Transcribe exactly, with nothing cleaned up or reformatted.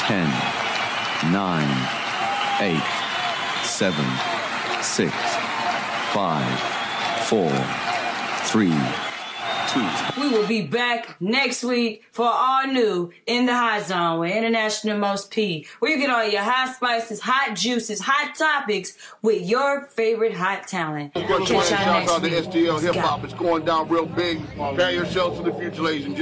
ten, nine, eight, seven, six, five, four, three, two. We will be back next week for all new In the Hot Zone with International Most P, where you get all your hot spices, hot juices, hot topics with your favorite hot talent. Catch y'all next week. S T L Hip Hop. It's going down real big. Prepare yourselves for the future, ladies and gentlemen.